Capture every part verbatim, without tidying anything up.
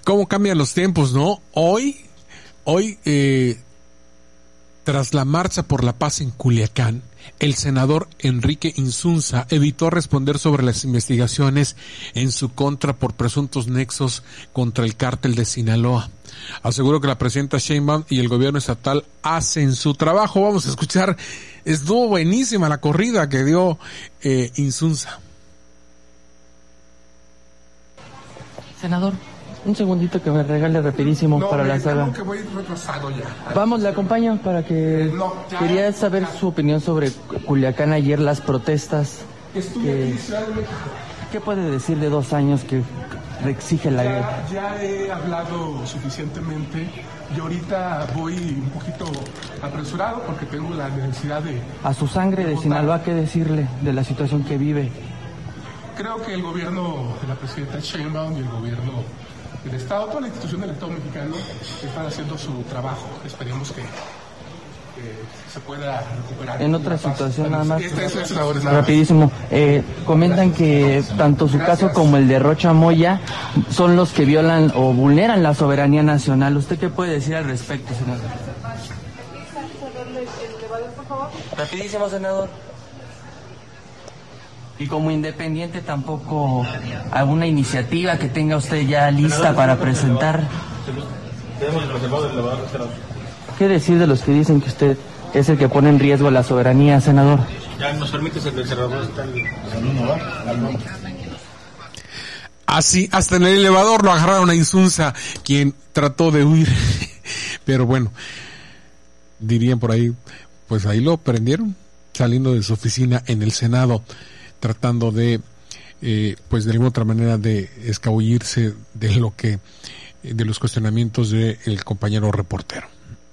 cómo cambian los tiempos, ¿no? Hoy, hoy, eh, tras la marcha por la paz en Culiacán, el senador Enrique Insunza evitó responder sobre las investigaciones en su contra por presuntos nexos contra el cártel de Sinaloa. Aseguró que la presidenta Sheinbaum y el gobierno estatal hacen su trabajo. Vamos a escuchar, estuvo buenísima la corrida que dio eh, Insunza. Senador, un segundito que me regale rapidísimo no, para la saga. Que voy retrasado ya. Vamos, le acompaño para que... No, quería saber su opinión sobre Culiacán ayer, las protestas. Estuve que... aquí en Ciudad de México. ¿Qué puede decir de dos años que exige la guerra? Ya, ya he hablado suficientemente y ahorita voy un poquito apresurado porque tengo la necesidad de... A su sangre de, de Sinaloa, ¿qué decirle de la situación que vive? Creo que el gobierno de la presidenta Sheinbaum y el gobierno del Estado, toda la institución del Estado mexicano están haciendo su trabajo. Esperemos que, que se pueda recuperar. En otra situación nada más, esta, esta, esta hora, nada rapidísimo, eh, comentan que tanto su Gracias. caso como el de Rocha Moya son los que violan o vulneran la soberanía nacional. ¿Usted qué puede decir al respecto, senador? Rapidísimo, senador. Y como independiente tampoco alguna iniciativa que tenga usted ya lista para presentar. ¿Qué decir de los que dicen que usted es el que pone en riesgo la soberanía, senador? Ya nos permite ser el senador está el... Así, hasta en el elevador lo agarraron a Insunza, quien trató de huir. Pero bueno, dirían por ahí, pues ahí lo prendieron, saliendo de su oficina en el Senado, tratando de, eh, pues de alguna otra manera de escabullirse de lo que, de los cuestionamientos del compañero reportero.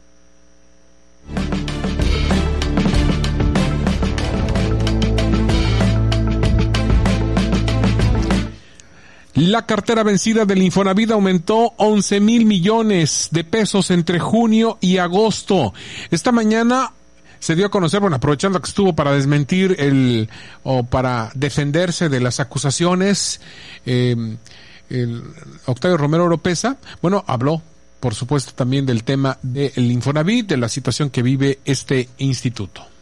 La cartera vencida del Infonavit aumentó once mil millones de pesos entre junio y agosto. Esta mañana se dio a conocer, bueno, aprovechando que estuvo para desmentir el, o para defenderse de las acusaciones, eh, el Octavio Romero Oropeza, bueno, habló, por supuesto, también del tema del Infonavit, de la situación que vive este instituto.